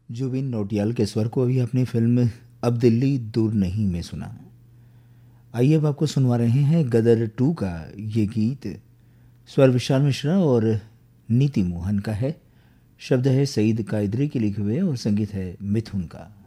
जुबिन नौटियाल के स्वर को अभी अपनी फिल्म अब दिल्ली दूर नहीं में सुना। आइए अब आपको सुनवा रहे हैं गदर 2 का ये गीत। स्वर विशाल मिश्रा और नीति मोहन का है। शब्द है सईद कायदरी के लिखे हुए और संगीत है मिथुन का।